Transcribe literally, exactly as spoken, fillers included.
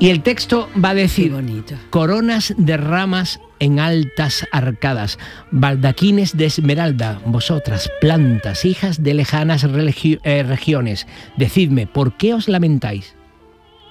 Y el texto va a decir: Qué bonito. Coronas de ramas en altas arcadas, baldaquines de esmeralda, vosotras, plantas, hijas de lejanas religi- eh, regiones, decidme, ¿por qué os lamentáis?